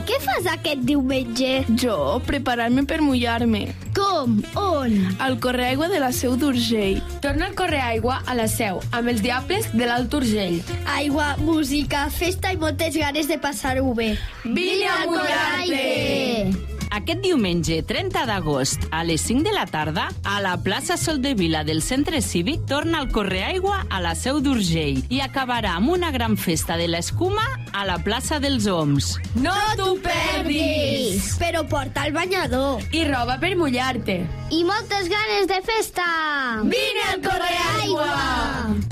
Què fas aquest diumenge? Jo, preparar-me per mullar-me. Com? On? Al Correaigua de la Seu d'Urgell. Torna al Correaigua a la Seu, amb els Diables de l'Alt Urgell. Aigua, música, festa i moltes ganes de passar-ho bé. Vine a mullar-te! Aquest diumenge 30 d'agost a les 5 de la tarda a la plaça Soldevila del Centre Cívic torna el Correaigua a la Seu d'Urgell i acabarà amb una gran festa de l'escuma a la plaça dels Oms. No t'ho perdis! Però porta el banyador. I roba per mullar-te. I moltes ganes de festa! Vine al Correaigua!